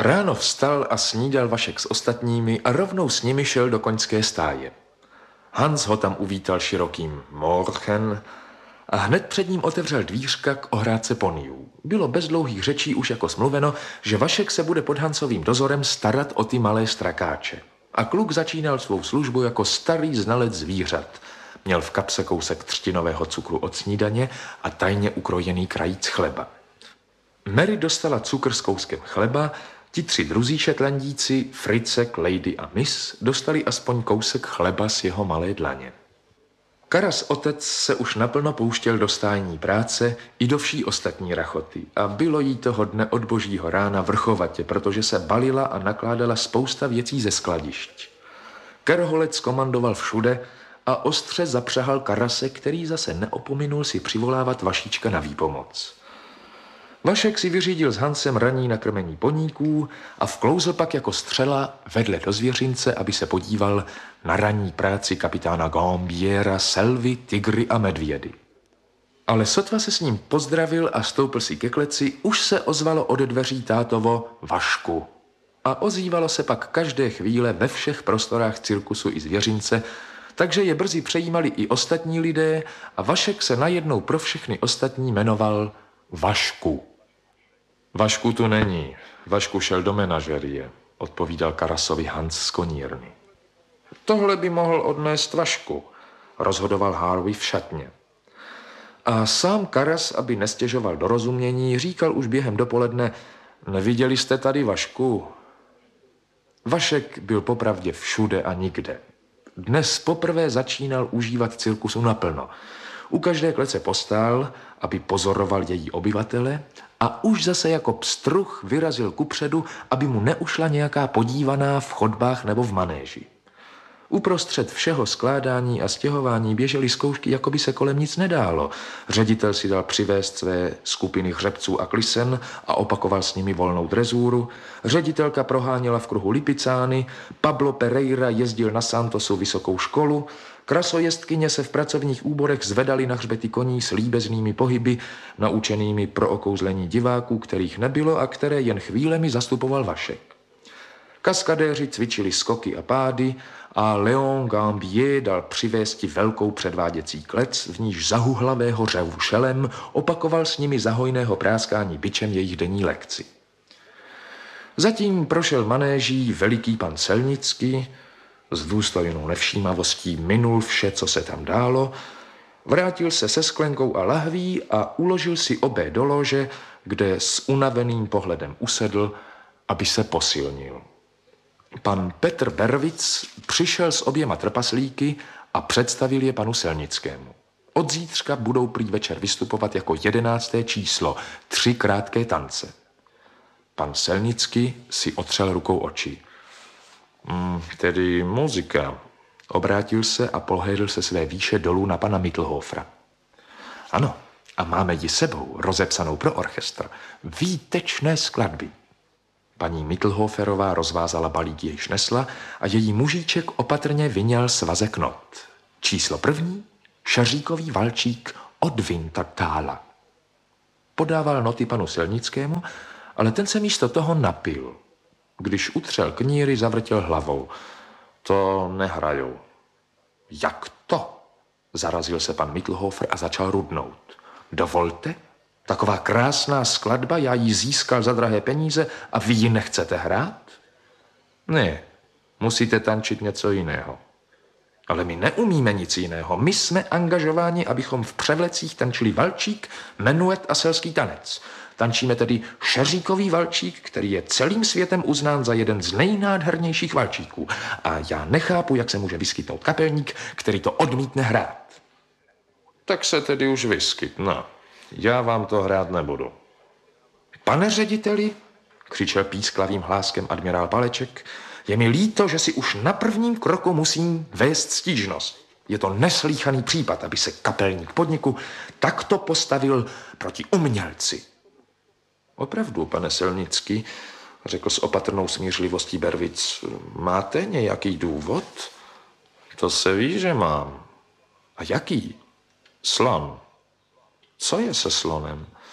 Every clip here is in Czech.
Ráno vstal a snídal Vašek s ostatními a rovnou s nimi šel do koňské stáje. Hans ho tam uvítal širokým Morgen a hned před ním otevřel dvířka k ohrádce poniů. Bylo bez dlouhých řečí už jako smluveno, že Vašek se bude pod Hansovým dozorem starat o ty malé strakáče. A kluk začínal svou službu jako starý znalec zvířat. Měl v kapse kousek třtinového cukru od snídaně a tajně ukrojený krajíc chleba. Mary dostala cukr s kouskem chleba, ti 3 druzí šetlandíci, Fricek, Lady a Miss, dostali aspoň kousek chleba z jeho malé dlaně. Karas otec se už naplno pouštěl do stájní práce i do vší ostatní rachoty a bylo jí toho dne od božího rána vrchovatě, protože se balila a nakládala spousta věcí ze skladišť. Kerholec komandoval všude a ostře zapřahal Karase, který zase neopominul si přivolávat Vašíčka na výpomoc. Vašek si vyřídil s Hansem ranní nakrmení poníků a vklouzl pak jako střela vedle do zvěřince, aby se podíval na ranní práci kapitána Gambiera, selvy, tygry a medvědy. Ale sotva se s ním pozdravil a stoupil si ke kleci, už se ozvalo od dveří tátovo Vašku. A ozývalo se pak každé chvíle ve všech prostorách cirkusu i zvěřince, takže je brzy přejímali i ostatní lidé a Vašek se najednou pro všechny ostatní jmenoval Vašku. Vašku tu není. Vašku šel do menažerie, odpovídal Karasovi Hans z konírny. Tohle by mohl odnést Vašku, rozhodoval Harvey v šatně. A sám Karas, aby nestěžoval dorozumění, říkal už během dopoledne, neviděli jste tady Vašku? Vašek byl popravdě všude a nikde. Dnes poprvé začínal užívat cirkusu naplno. U každé klece postál, aby pozoroval její obyvatele a už zase jako pstruh vyrazil kupředu, aby mu neušla nějaká podívaná v chodbách nebo v manéži. Uprostřed všeho skládání a stěhování běžely zkoušky, jako by se kolem nic nedálo. Ředitel si dal přivést své skupiny hřebců a klisen a opakoval s nimi volnou drezúru. Ředitelka proháněla v kruhu lipicány, Pablo Pereira jezdil na Santosu vysokou školu, krasojezdkyně se v pracovních úborech zvedaly na hřbety koní s líbeznými pohyby, naučenými pro okouzlení diváků, kterých nebylo a které jen chvílemi zastupoval Vašek. Kaskadéři cvičili skoky a pády a Léon Gambier dal přivésti velkou předváděcí klec, v níž zahuhlavého řevu šelem opakoval s nimi zahojného práskání bičem jejich denní lekci. Zatím prošel manéží veliký pan Selnický, s důstojnou nevšímavostí minul vše, co se tam dálo, vrátil se se sklenkou a lahví a uložil si obé do lože, kde s unaveným pohledem usedl, aby se posilnil. Pan Petr Bervic přišel s oběma trpaslíky a představil je panu Selnickému. Od zítřka budou prý večer vystupovat jako 11. číslo, 3 krátké tance. Pan Selnický si otřel rukou oči. Tedy muzika. Obrátil se a pohlédl se své výše dolů na pana Mittelhofera. Ano, a máme ji sebou, rozepsanou pro orchestr. Výtečné skladby. Paní Mittelhoferová rozvázala balík, jejž nesla, a její mužíček opatrně vyňal svazek not. Číslo 1. Šaříkový valčík od Winterthala. Podával noty panu Selnickému, ale ten se místo toho napil. Když utřel kníry, zavrtěl hlavou. To nehrajou. Jak to? Zarazil se pan Mittelhofer a začal rudnout. Dovolte? Taková krásná skladba, já ji získal za drahé peníze a vy ji nechcete hrát? Ne, musíte tančit něco jiného. Ale my neumíme nic jiného. My jsme angažováni, abychom v převlecích tančili valčík, menuet a selský tanec. Tančíme tedy šeříkový valčík, který je celým světem uznán za jeden z nejnádhernějších valčíků. A já nechápu, jak se může vyskytnout kapelník, který to odmítne hrát. Tak se tedy už vyskytne. Já vám to hrát nebudu. Pane řediteli, křičel písklavým hláskem admirál Paleček, je mi líto, že si už na prvním kroku musím vést stížnost. Je to neslýchaný případ, aby se kapelník podniku takto postavil proti umělci. Opravdu, pane Selnický, řekl s opatrnou smířlivostí Bervic, máte nějaký důvod? To se ví, že mám. A jaký? Slon. Co je se slonem?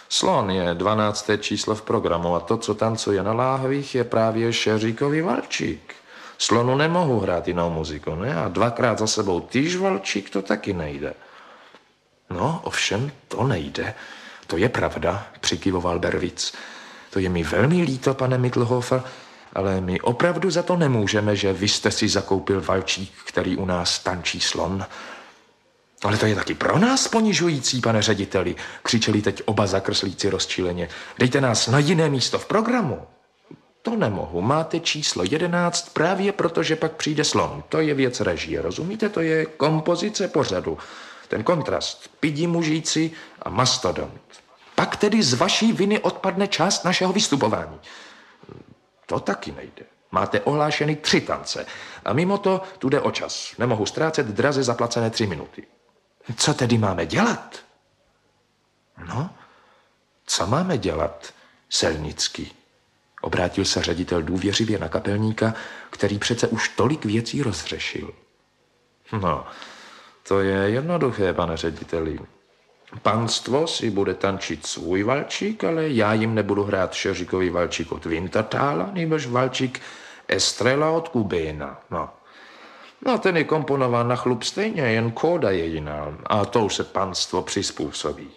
Slon je 12. číslo v programu a to, co tancuje na láhvích, je právě Šeříkový valčík. Slonu nemohu hrát jinou muziku, ne? A dvakrát za sebou týž valčík, to taky nejde. No, ovšem, to nejde. To je pravda, přikyvoval Bervic. To je mi velmi líto, pane Mittelhofer, ale my opravdu za to nemůžeme, že vy jste si zakoupil valčík, který u nás tančí slon. Ale to je taky pro nás ponižující, pane řediteli, křičeli teď oba zakrslíci rozčileně. Dejte nás na jiné místo v programu. To nemohu, máte číslo 11 právě proto, že pak přijde slon. To je věc režie, rozumíte? To je kompozice pořadu. Ten kontrast, pidi mužíci a mastodont. Pak tedy z vaší viny odpadne část našeho vystupování. To taky nejde. Máte ohlášeny 3 tance. A mimo to tu jde o čas. Nemohu ztrácet draze zaplacené 3 minuty. Co tedy máme dělat? No, co máme dělat, Selnický? Obrátil se ředitel důvěřivě na kapelníka, který přece už tolik věcí rozřešil. No, to je jednoduché, pane řediteli. Panstvo si bude tančit svůj valčík, ale já jim nebudu hrát Šeříkový valčík od Winterthala, nebož valčík Estrela od Kubéna. No, ten je komponován na chlup stejně, jen kóda je jiná a to už se panstvo přizpůsobí.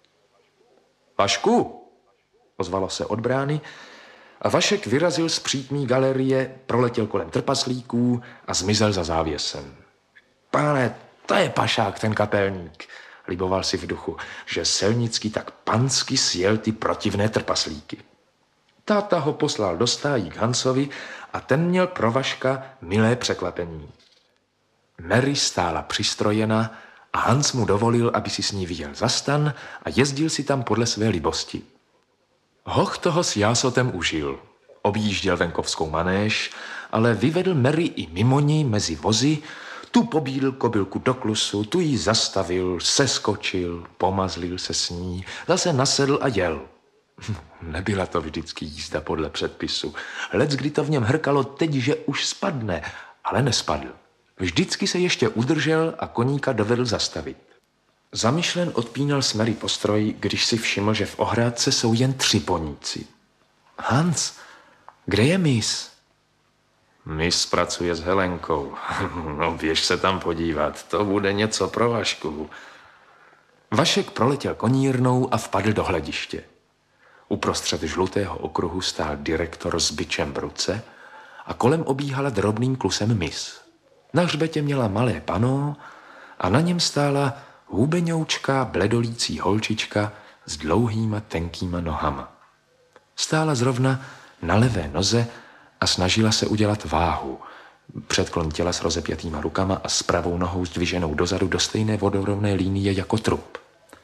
Vašku, ozvalo se od brány a Vašek vyrazil z přítmí galerie, proletěl kolem trpaslíků a zmizel za závěsem. Pane, to je pašák, ten kapelník, liboval si v duchu, že Selnický tak pansky sjel ty protivné trpaslíky. Táta ho poslal do stájí k Hansovi a ten měl pro Vaška milé překvapení. Mary stála přistrojena a Hans mu dovolil, aby si s ní vyjel za stan a jezdil si tam podle své libosti. Hoch toho s jásotem užil. Objížděl venkovskou manéž, ale vyvedl Mary i mimo ní mezi vozy, tu pobídl kobylku do klusu, tu ji zastavil, seskočil, pomazlil se s ní, zase nasedl a jel. Nebyla to vždycky jízda podle předpisu. Leckdy to v něm hrkalo teď, že už spadne, ale nespadl. Vždycky se ještě udržel a koníka dovedl zastavit. Zamyšlen odpínal s Mary postroj, když si všiml, že v ohrádce jsou jen 3 poníci. Hans, kde je Miss? Miss pracuje s Helenkou. No, běž se tam podívat, to bude něco pro Vašku. Vašek proletěl konírnou a vpadl do hlediště. Uprostřed žlutého okruhu stál direktor s bičem v ruce a kolem obíhala drobným klusem Miss. Na hřbetě měla malé pano a na něm stála hubeňoučká bledolící holčička s dlouhýma tenkýma nohama. Stála zrovna na levé noze a snažila se udělat váhu. Předklon těla s rozepětýma rukama a s pravou nohou zdviženou dozadu do stejné vodorovné linie jako trup.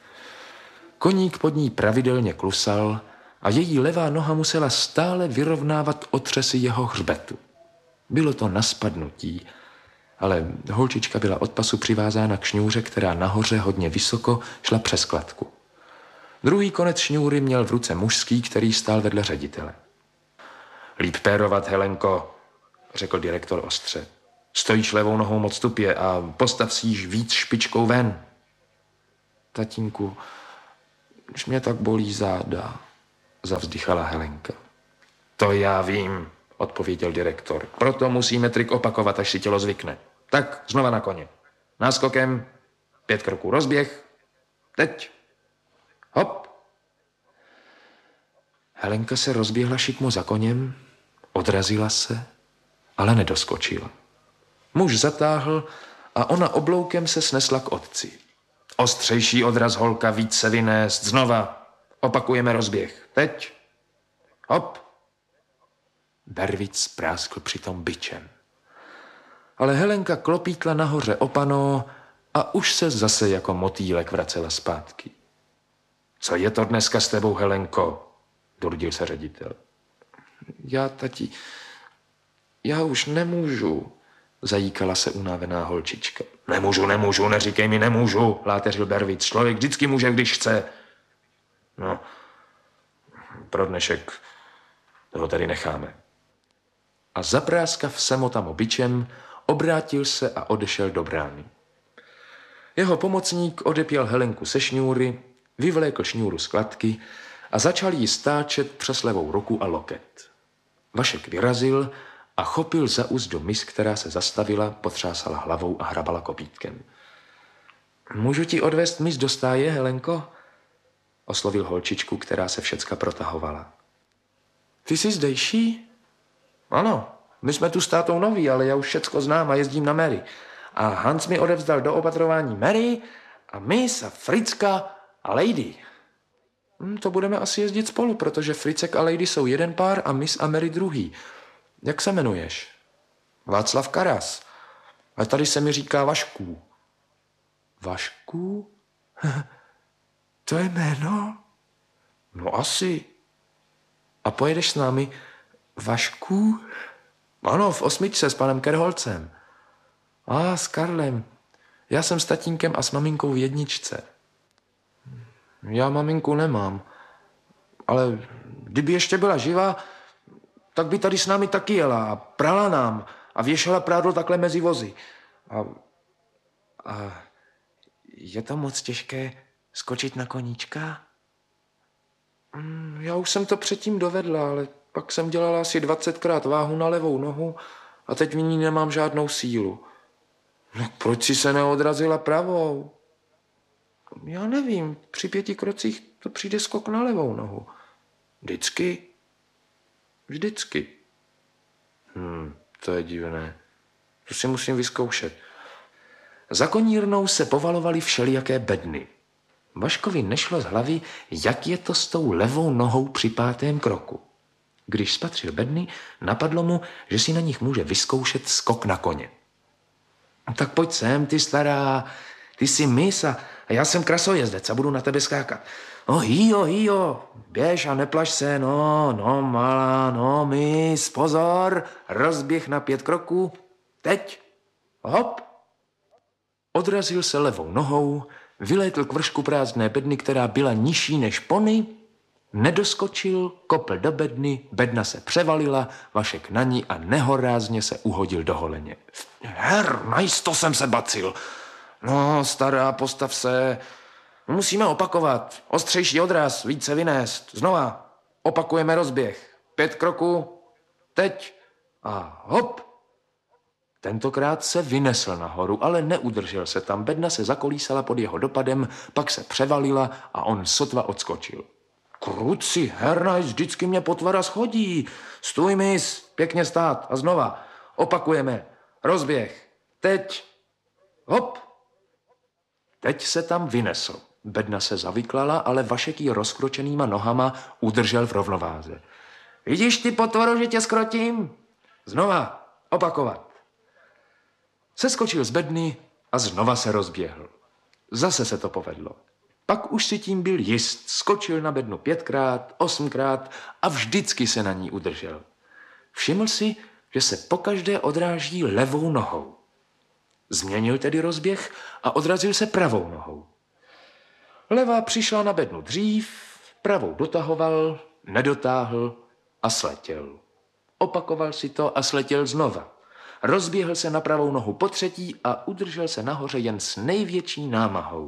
Koník pod ní pravidelně klusal a její levá noha musela stále vyrovnávat otřesy jeho hřbetu. Bylo to na spadnutí, ale holčička byla od pasu přivázána k šňůře, která nahoře hodně vysoko šla přes kladku. Druhý konec šňůry měl v ruce mužský, který stál vedle ředitele. Líp pérovat, Helenko, řekl direktor ostře. Stojíš levou nohou moc tupě a postav si již víc špičkou ven. Tatínku, už mě tak bolí záda, zavzdychala Helenka. To já vím, odpověděl direktor. Proto musíme trik opakovat, až si tělo zvykne. Tak, znova na koně. Náskokem, 5 kroků rozběh. Teď. Hop. Helenka se rozběhla šikmo za koněm, odrazila se, ale nedoskočila. Muž zatáhl a ona obloukem se snesla k otci. Ostřejší odraz, holka, víc se vynést. Znova. Opakujeme rozběh. Teď. Hop. Bervic práskl přitom bičem. Ale Helenka klopítla nahoře o pano a už se zase jako motýlek vracela zpátky. Co je to dneska s tebou, Helenko? Durdil se ředitel. Tati, já už nemůžu, zajíkala se unavená holčička. Nemůžu, neříkej mi nemůžu, láteřil Bervic. Člověk vždycky může, když chce. No, pro dnešek toho tady necháme. A zapráskav samotam bičem, obrátil se a odešel do brány. Jeho pomocník odepěl Helenku se šňůry, Vyvlékl šňůru z kladky a začal ji stáčet přes levou ruku a loket. Vašek vyrazil a chopil za úzdu mis, která se zastavila, potřásala hlavou a hrabala kopítkem. Můžu ti odvést mis do stáje, Helenko? Oslovil holčičku, která se všecka protahovala. Ty jsi zdejší? Ano, my jsme tu s tátou noví, ale já už všecko znám a jezdím na Mary. A Hans mi odevzdal do opatrování Mary a Miss a Fritzka a Lady. To budeme asi jezdit spolu, protože Fritzek a Lady jsou jeden pár a Miss a Mary druhý. Jak se jmenuješ? Václav Karas. A tady se mi říká Vašků. Vašků? To je jméno? No asi. A pojedeš s námi, Vašků? Ano, v 8 s panem Kerholcem. S Karlem. Já jsem s tatínkem a s maminkou v 1. Já maminku nemám. Ale kdyby ještě byla živá, tak by tady s námi taky jela a prala nám a věšela prádlo takhle mezi vozy. A je to moc těžké skočit na koníčka? Já už jsem to předtím dovedla, ale pak jsem dělala asi 20krát váhu na levou nohu a teď v ní nemám žádnou sílu. No proč si se neodrazila pravou? Já nevím, při 5 krocích to přijde skok na levou nohu. Vždycky? Vždycky. To je divné. To si musím vyzkoušet. Za konírnou se povalovaly všelijaké bedny. Vaškovi nešlo z hlavy, jak je to s tou levou nohou při 5. kroku. Když spatřil bedny, napadlo mu, že si na nich může vyzkoušet skok na koně. Tak pojď sem, ty stará, ty jsi mis a já jsem krasojezdec a budu na tebe skákat. No hýjo, běž a neplaš se, no malá, no mis, pozor, rozběh na 5 kroků, teď, hop. Odrazil se levou nohou, vylétl k vršku prázdné bedny, která byla nižší než pony, nedoskočil, kopl do bedny, bedna se převalila, Vašek na ní a nehorázně se uhodil do holeně. Najisto jsem se bacil. No, stará, postav se. Musíme opakovat. Ostřejší odraz, více vynést. Znova. Opakujeme rozběh. 5 kroků. Teď. A hop. Tentokrát se vynesl nahoru, ale neudržel se tam. Bedna se zakolísala pod jeho dopadem, pak se převalila a on sotva odskočil. Kruci, hernajs, vždycky mě potvara schodí. Stůj, mis, pěkně stát a znova. Opakujeme. Rozběh. Teď. Hop. Teď se tam vynesl. Bedna se zavyklala, ale Vašek ji rozkročenýma nohama udržel v rovnováze. Vidíš ty, potvoro, že tě skrotím? Znova. Opakovat. Seskočil z bedny a znova se rozběhl. Zase se to povedlo. Pak už si tím byl jist. Skočil na bednu 5krát, 8krát a vždycky se na ní udržel. Všiml si, že se pokaždé odráží levou nohou. Změnil tedy rozběh a odrazil se pravou nohou. Levá přišla na bednu dřív, pravou dotahoval, nedotáhl a sletěl. Opakoval si to a sletěl znova. Rozběhl se na pravou nohu po 3. a udržel se nahoře jen s největší námahou.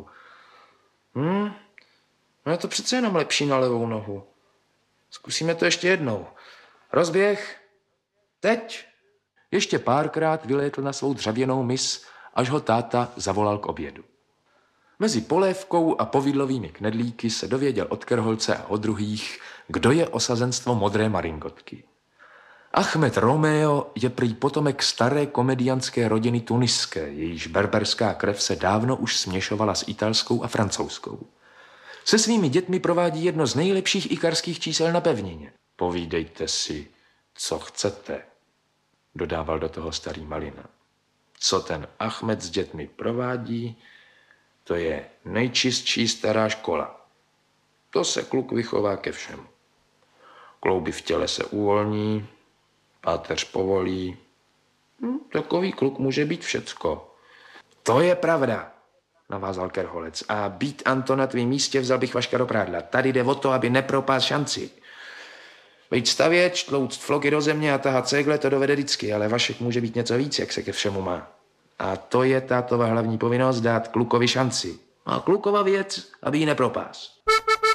No je to přece jenom lepší na levou nohu. Zkusíme to ještě jednou. Rozběh. Teď. Ještě párkrát vylétl na svou dřevěnou mis, až ho táta zavolal k obědu. Mezi polévkou a povidlovými knedlíky se dověděl od Kerholce a od druhých, kdo je osazenstvo Modré Maringotky. Ahmed Romeo je prý potomek staré komediánské rodiny tuniské, jejíž berberská krev se dávno už směšovala s italskou a francouzskou. Se svými dětmi provádí jedno z nejlepších ikarských čísel na pevnině. Povídejte si, co chcete, dodával do toho starý Malina. Co ten Ahmed s dětmi provádí, to je nejčistší stará škola. To se kluk vychová ke všemu. Klouby v těle se uvolní, páteř povolí. Takový kluk může být všecko. To je pravda, navázal Kerholec. A být Anto na tvým místě, vzal bych Vaška do prádla. Tady jde o to, aby nepropás šanci. Být stavěč, tlouct floky do země a tahat cégle, to dovede vždycky, ale Vašek může být něco víc, jak se ke všemu má. A to je tátova hlavní povinnost, dát klukovi šanci. A klukova věc, aby ji nepropás.